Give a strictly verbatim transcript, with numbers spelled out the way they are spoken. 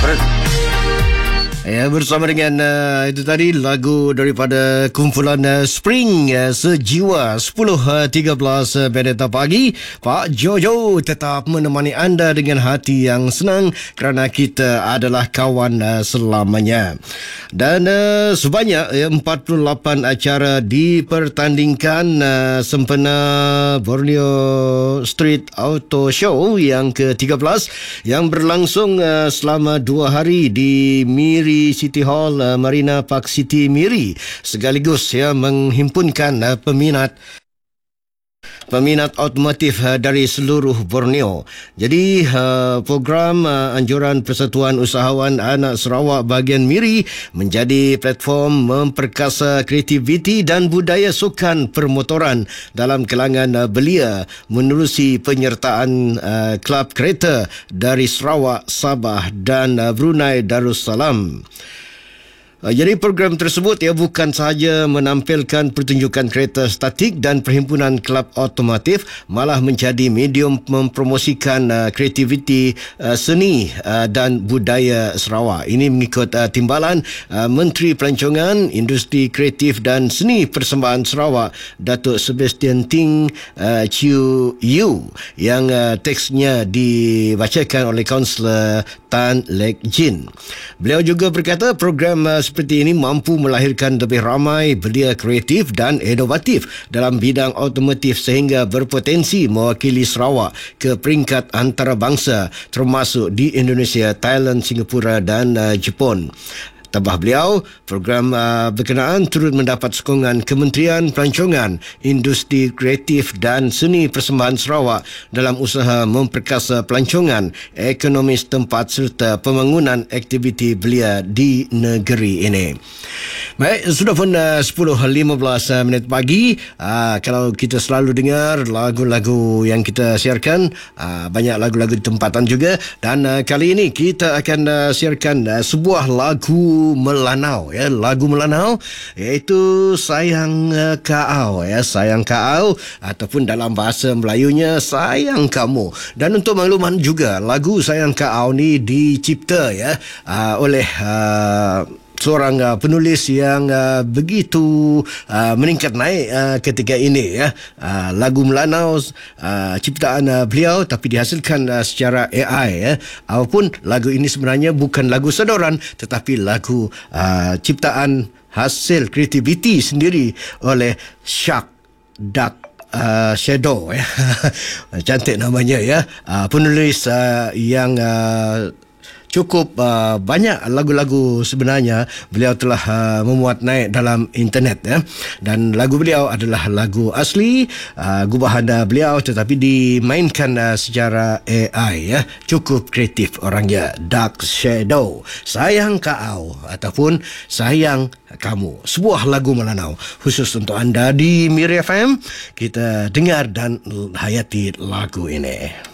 Ya, bersama dengan uh, itu tadi lagu daripada kumpulan uh, Spring uh, Sejiwa sepuluh tiga belas uh, Beneta pagi. Pak Jojo tetap menemani anda dengan hati yang senang kerana kita adalah kawan uh, selamanya. Dan uh, sebanyak uh, empat puluh lapan acara dipertandingkan uh, sempena Borneo Street Auto Show yang ke tiga belas yang berlangsung uh, selama dua hari di Miri City Hall, uh, Marina Park City Miri, sekaligus ya menghimpunkan uh, peminat peminat automotif uh, dari seluruh Borneo. Jadi uh, program uh, anjuran Persatuan Usahawan Anak Sarawak bahagian Miri menjadi platform memperkasa kreativiti dan budaya sukan permotoran dalam kalangan uh, belia menerusi penyertaan uh, klub kereta dari Sarawak, Sabah dan uh, Brunei Darussalam. Jadi program tersebut ya bukan sahaja menampilkan pertunjukan kereta statik dan perhimpunan kelab otomotif, malah menjadi medium mempromosikan uh, kreativiti uh, seni uh, dan budaya Sarawak. Ini mengikut uh, timbalan uh, Menteri Pelancongan, Industri Kreatif dan Seni Persembahan Sarawak, Datuk Sebastian Ting uh, Chiu Yu, yang uh, teksnya dibacakan oleh Kaunselor Tan Lek Jin. Beliau juga berkata program uh, seperti ini mampu melahirkan lebih ramai belia kreatif dan inovatif dalam bidang automotif sehingga berpotensi mewakili Sarawak ke peringkat antarabangsa termasuk di Indonesia, Thailand, Singapura dan uh, Jepun. Tambah beliau, program uh, berkenaan turut mendapat sokongan Kementerian Pelancongan, Industri Kreatif dan Seni Persembahan Sarawak dalam usaha memperkasa pelancongan, ekonomi setempat serta pembangunan aktiviti belia di negeri ini. Baik, sudah pun uh, sepuluh lima belas minit pagi. Uh, kalau kita selalu dengar lagu-lagu yang kita siarkan, uh, banyak lagu-lagu tempatan juga, dan uh, kali ini kita akan uh, siarkan uh, sebuah lagu Melanau, ya, lagu Melanau iaitu Sayang Kau, ya, Sayang Kau, ataupun dalam bahasa Melayunya Sayang Kamu. Dan untuk makluman juga, lagu Sayang Kau ni dicipta ya uh, oleh uh, seorang uh, penulis yang uh, begitu uh, meningkat naik uh, ketika ini ya. Uh, lagu Melanau uh, ciptaan uh, beliau tapi dihasilkan uh, secara A I ya. Apapun lagu ini sebenarnya bukan lagu sedoran tetapi lagu uh, ciptaan hasil kreativiti sendiri oleh Shark Dark Uh, Shadow ya. Cantik namanya ya. Uh, penulis uh, yang uh, cukup uh, banyak lagu-lagu sebenarnya beliau telah uh, memuat naik dalam internet ya. Dan lagu beliau adalah lagu asli uh, gubahan uh, beliau tetapi dimainkan uh, secara A I ya. Cukup kreatif orangnya. Dark Shadow, Sayang Kau ataupun Sayang Kamu, sebuah lagu Melanau khusus untuk anda di Miri F M. Kita dengar dan hayati lagu ini.